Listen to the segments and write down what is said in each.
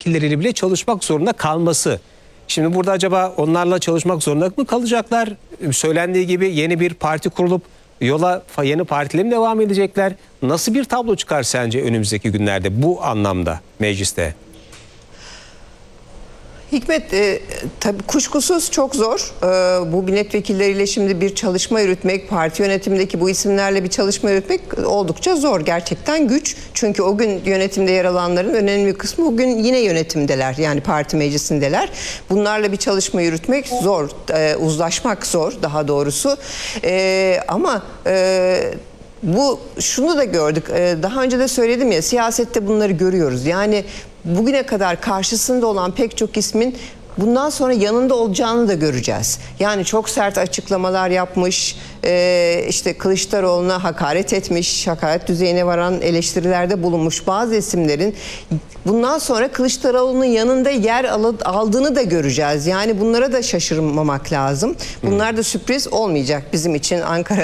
milletvekilleriyle bile çalışmak zorunda kalması. Şimdi burada acaba onlarla çalışmak zorunda mı kalacaklar? Söylendiği gibi yeni bir parti kurulup yola yeni partiyle mi devam edecekler? Nasıl bir tablo çıkar sence önümüzdeki günlerde bu anlamda mecliste? Hikmet, tabii kuşkusuz çok zor. Bu milletvekilleriyle şimdi bir çalışma yürütmek, parti yönetimindeki bu isimlerle bir çalışma yürütmek oldukça zor. Gerçekten güç. Çünkü o gün yönetimde yer alanların önemli bir kısmı bugün yine yönetimdeler. Yani parti meclisindeler. Bunlarla bir çalışma yürütmek zor. Uzlaşmak zor daha doğrusu. Ama şunu da gördük. Daha önce de söyledim ya, siyasette bunları görüyoruz. Yani bugüne kadar karşısında olan pek çok ismin bundan sonra yanında olacağını da göreceğiz. Yani çok sert açıklamalar yapmış, işte Kılıçdaroğlu'na hakaret etmiş, hakaret düzeyine varan eleştirilerde bulunmuş bazı isimlerin bundan sonra Kılıçdaroğlu'nun yanında yer aldığını da göreceğiz. Yani bunlara da şaşırmamak lazım. Bunlar da sürpriz olmayacak bizim için,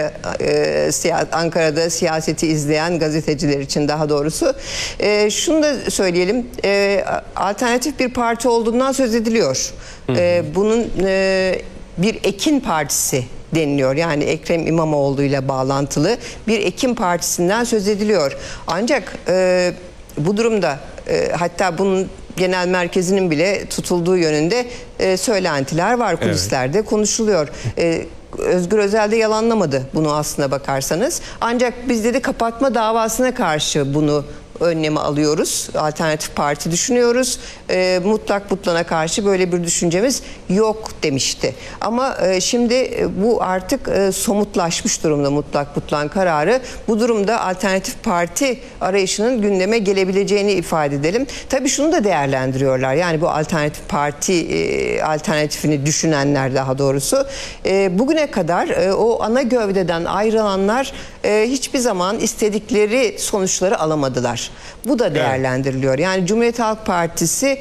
Ankara'da siyaseti izleyen gazeteciler için daha doğrusu. Şunu da söyleyelim, alternatif bir parti olduğundan söz ediliyor. Bunun bir Ekin Partisi deniliyor. Yani Ekrem İmamoğlu ile bağlantılı bir Ekin Partisi'nden söz ediliyor. Ancak bu durumda hatta bunun genel merkezinin bile tutulduğu yönünde söylentiler var. Kulislerde konuşuluyor. Özgür Özel de yalanlamadı bunu aslına bakarsanız. Ancak biz de kapatma davasına karşı bunu önlemi alıyoruz. Alternatif parti düşünüyoruz. Mutlak butlana karşı böyle bir düşüncemiz yok demişti. Ama şimdi bu artık somutlaşmış durumda, mutlak butlan kararı. Bu durumda alternatif parti arayışının gündeme gelebileceğini ifade edelim. Tabii şunu da değerlendiriyorlar. Yani bu alternatif parti alternatifini düşünenler daha doğrusu. Bugüne kadar o ana gövdeden ayrılanlar hiçbir zaman istedikleri sonuçları alamadılar. Bu da değerlendiriliyor. Yani Cumhuriyet Halk Partisi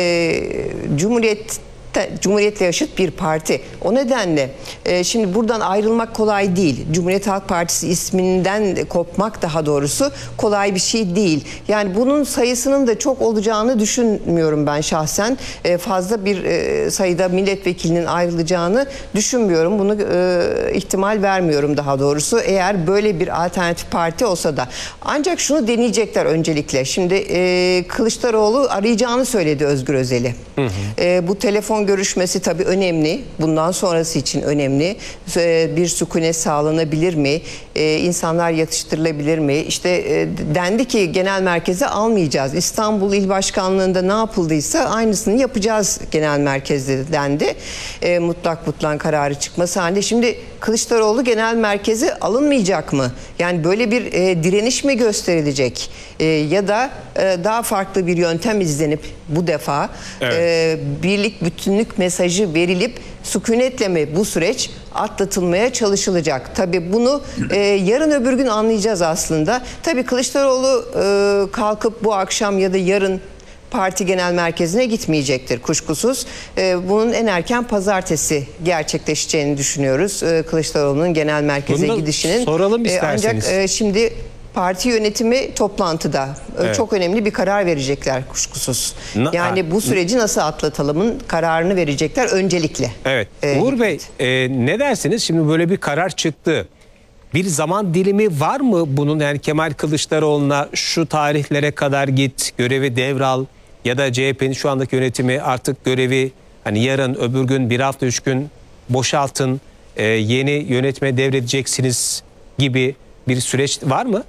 Cumhuriyet'le yaşıt bir parti. O nedenle şimdi buradan ayrılmak kolay değil. Cumhuriyet Halk Partisi isminden kopmak daha doğrusu kolay bir şey değil. Yani bunun sayısının da çok olacağını düşünmüyorum ben şahsen. Fazla bir sayıda milletvekilinin ayrılacağını düşünmüyorum. Bunu ihtimal vermiyorum daha doğrusu. Eğer böyle bir alternatif parti olsa da. Ancak şunu deneyecekler öncelikle. Şimdi Kılıçdaroğlu arayacağını söyledi Özgür Özel'i. Bu telefon görüşmesi tabii önemli. Bundan sonrası için önemli. Bir sükunet sağlanabilir mi? İnsanlar yatıştırılabilir mi? İşte dendi ki genel merkeze almayacağız. İstanbul İl Başkanlığı'nda ne yapıldıysa aynısını yapacağız genel merkezde dendi. Mutlak butlan kararı çıkması halinde. Şimdi Kılıçdaroğlu genel merkeze alınmayacak mı? Yani böyle bir direniş mi gösterilecek? Ya da daha farklı bir yöntem izlenip bu defa birlik, bütünlük mesajı verilip sükunetle mi bu süreç atlatılmaya çalışılacak? Tabii bunu yarın öbür gün anlayacağız aslında. Tabii Kılıçdaroğlu kalkıp bu akşam ya da yarın parti genel merkezine gitmeyecektir kuşkusuz. Bunun en erken pazartesi gerçekleşeceğini düşünüyoruz. Kılıçdaroğlu'nun genel merkeze gidişinin. Soralım isterseniz. Ancak şimdi parti yönetimi toplantıda çok önemli bir karar verecekler kuşkusuz. Yani bu süreci nasıl atlatalımın kararını verecekler öncelikle. Evet. Uğur Bey, ne dersiniz? Şimdi böyle bir karar çıktı. Bir zaman dilimi var mı bunun? Yani Kemal Kılıçdaroğlu'na şu tarihlere kadar git, görevi devral ya da CHP'nin şu andaki yönetimi artık görevi hani yarın öbür gün, bir hafta 3 gün boşaltın, yeni yönetime devredeceksiniz gibi bir süreç var mı?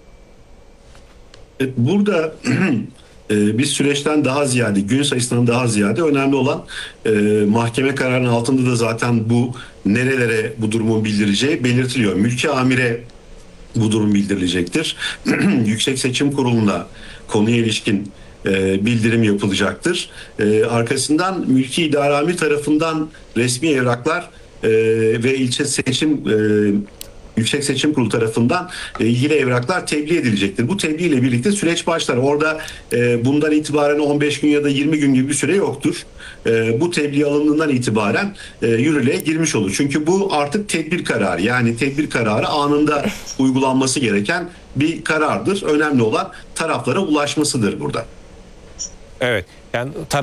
Burada bir süreçten daha ziyade, gün sayısından daha ziyade önemli olan mahkeme kararının altında da zaten bu nerelere bu durumun bildireceği belirtiliyor. Mülki amire bu durum bildirilecektir. Yüksek Seçim Kurulu'na konuya ilişkin bildirim yapılacaktır. Arkasından mülki idare amir tarafından resmi evraklar ve ilçe seçim Yüksek Seçim Kurulu tarafından ilgili evraklar tebliğ edilecektir. Bu tebliğ ile birlikte süreç başlar. Orada bundan itibaren 15 gün ya da 20 gün gibi bir süre yoktur. Bu tebliğ alındığından itibaren yürürlüğe girmiş olur. Çünkü bu artık tedbir kararı. Yani tedbir kararı anında uygulanması gereken bir karardır. Önemli olan taraflara ulaşmasıdır burada. Evet. Yani